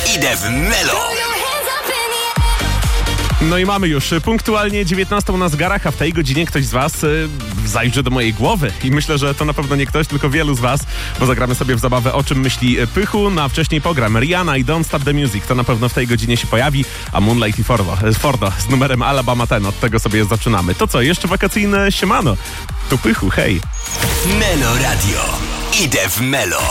Idę w Melo. No i mamy już punktualnie 19 na zegarach, a w tej godzinie ktoś z was zajrzy do mojej głowy. I myślę, że to na pewno nie ktoś, tylko wielu z was, bo zagramy sobie w zabawę O czym myśli Pychu, no a wcześniej program Rihanna i Don't Stop the Music. To na pewno w tej godzinie się pojawi, a Moonlight i Fordo z numerem Alabama Ten. Od tego sobie zaczynamy. To co, jeszcze wakacyjne siemano. Tu Pychu, hej. Melo Radio. Idę w Melo.